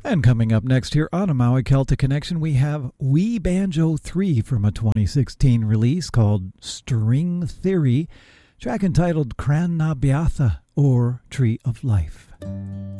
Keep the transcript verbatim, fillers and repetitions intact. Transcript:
And coming up next here on a Maui Celtic Connection, we have Wee Banjo three from a twenty sixteen release called String Theory, track entitled Cran na Beatha, or Tree of Life.